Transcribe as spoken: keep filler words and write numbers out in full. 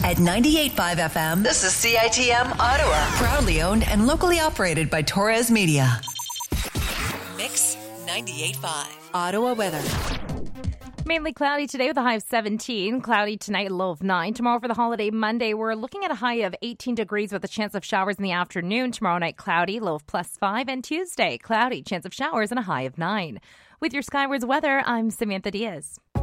at ninety-eight point five F M. This is C I T M Ottawa. Proudly owned and locally operated by Torres Media. Mix ninety-eight point five. Ottawa weather. Mainly cloudy today with a high of seventeen. Cloudy tonight, a low of nine. Tomorrow for the holiday Monday, we're looking at a high of eighteen degrees with a chance of showers in the afternoon. Tomorrow night, cloudy, low of plus five. And Tuesday, cloudy, chance of showers and a high of nine. With your Skywards weather, I'm Samantha Diaz.